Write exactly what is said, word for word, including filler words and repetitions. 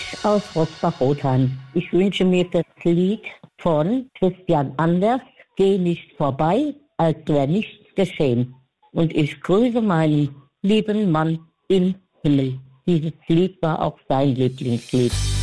aus Rostock-Rotheim. Ich wünsche mir das Lied von Christian Anders, Geh nicht vorbei, als wäre nichts geschehen. Und ich grüße meinen lieben Mann im Himmel. Dieses Lied war auch sein Lieblingslied.